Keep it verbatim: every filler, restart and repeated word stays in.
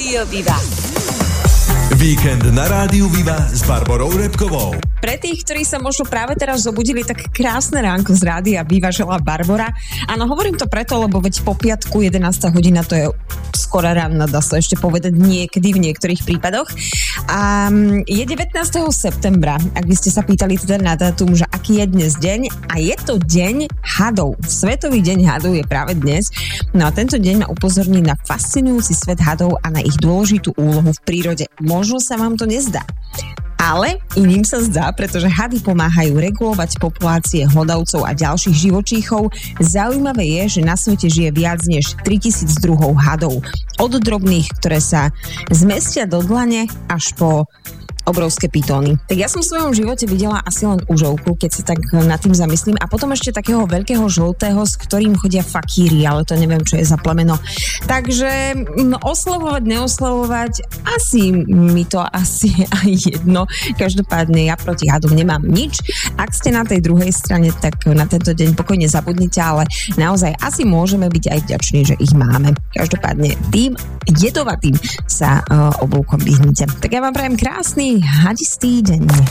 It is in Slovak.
Rádio Viva. Víkend na Rádiu Viva s Barborou Repkovou. Pre tých, ktorí sa možno práve teraz zobudili, tak krásne ránko z Rádia Viva želá Barbora. Áno, hovorím to preto, lebo veď po piatku jedenásta hodina to je skoro ráno, dá sa ešte povedať niekedy v niektorých prípadoch. A je devätnásteho septembra, ak by ste sa pýtali teda na dátum, že aký je dnes deň, a je to deň hadov. Svetový deň hadov je práve dnes. No a tento deň ma upozorní na fascinujúci svet hadov a na ich dôležitú úlohu v prírode. Možno sa vám to nezdá, ale iným sa zdá, pretože hady pomáhajú regulovať populácie hlodavcov a ďalších živočíchov. Zaujímavé je, že na svete žije viac než tritisíc druhov hadov. Od drobných, ktoré sa zmestia do dlane, až po obrovské pytóny. Tak ja som v svojom živote videla asi len užovku, keď sa tak nad tým zamyslím, a potom ešte takého veľkého žltého, s ktorým chodia fakíri, ale to neviem, čo je za plemeno. Takže no, oslavovať, neoslavovať, asi mi to asi aj jedno. Každopádne ja proti hadom nemám nič. Ak ste na tej druhej strane, tak na tento deň pokojne zabudnite, ale naozaj asi môžeme byť aj vďační, že ich máme. Každopádne tým jedovatým sa uh, oblúkom vyhnite. Tak ja vám prajem krásny hadistý deň.